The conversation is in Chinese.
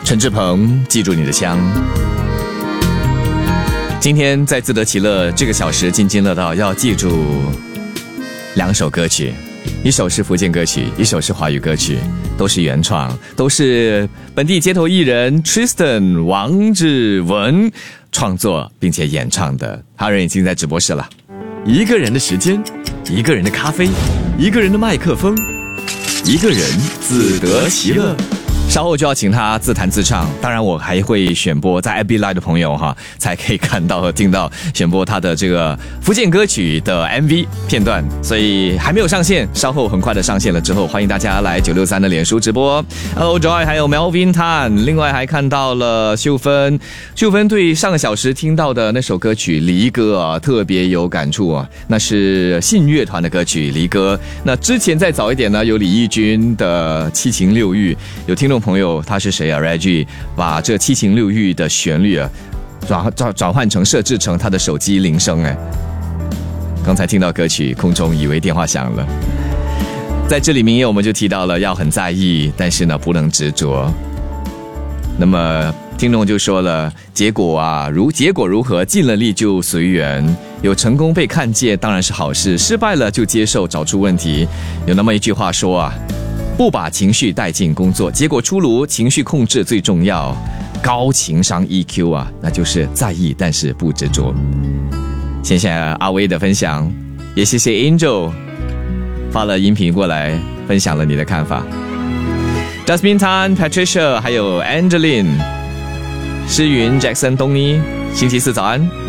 陈志鹏，记住你的香。今天在自得其乐这个小时津津乐道，要记住2首歌曲，一首是福建歌曲，一首是华语歌曲，都是原创，都是本地街头艺人 Tristan 王志文创作并且演唱的。他人已经在直播室了。一个人的时间，一个人的咖啡，一个人的麦克风，一个人自得其乐。稍后就要请他自弹自唱，当然我还会选播在 FB Live 的朋友才可以看到和听到选播他的这个福建歌曲的 MV 片段，所以还没有上线，稍后很快的上线了之后，欢迎大家来963的脸书直播。Hello Joy， 还有 Melvin Tan， 另外还看到了秀芬对上个小时听到的那首歌曲《离歌》特别有感触那是信乐团的歌曲《离歌》。那之前再早一点呢，有李翊君的《七情六欲》，有听众朋友他是谁Reggie 把这七情六欲的旋律转换成设置成他的手机铃声刚才听到歌曲，空中以为电话响了。在这里明夜我们就提到了要很在意，但是呢不能执着。那么听众就说了，结果如何，尽了力就随缘，有成功被看见当然是好事，失败了就接受，找出问题。有那么一句话说不把情绪带进工作，结果出炉，情绪控制最重要。高情商 EQ 那就是在意但是不执着。谢谢阿威的分享，也谢谢 Angel 发了音频过来分享了你的看法。 Jasmine Tan Patricia 还有 Angeline 诗云 Jackson 东尼，星期四早安。